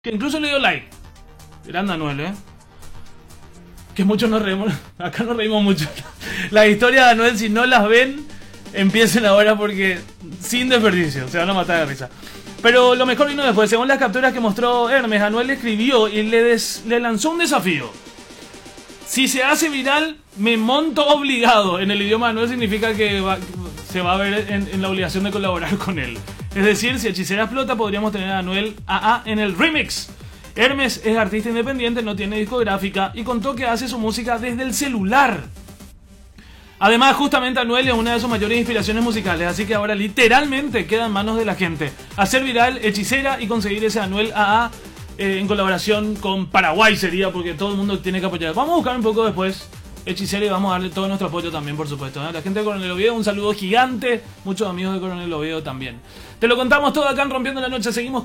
que incluso le dio like. Grande Anuel, que muchos nos reímos, acá nos reímos mucho. Las historias de Anuel, si no las ven, empiecen ahora porque sin desperdicio, se van a matar de risa. Pero lo mejor vino después. Según las capturas que mostró Hermes, Anuel escribió y le lanzó un desafío. Si se hace viral, me monto obligado. En el idioma Anuel significa que se va a ver en la obligación de colaborar con él. Es decir, si Hechicera explota, podríamos tener a Anuel AA en el remix. Hermes es artista independiente, no tiene discográfica y contó que hace su música desde el celular. Además, justamente Anuel es una de sus mayores inspiraciones musicales, así que ahora literalmente queda en manos de la gente hacer viral Hechicera y conseguir ese Anuel AA en colaboración con Paraguay sería, porque todo el mundo tiene que apoyar. Vamos a buscar un poco después Hechicera y vamos a darle todo nuestro apoyo también, por supuesto. La gente de Coronel Oviedo, un saludo gigante, muchos amigos de Coronel Oviedo también. Te lo contamos todo acá en Rompiendo la Noche, seguimos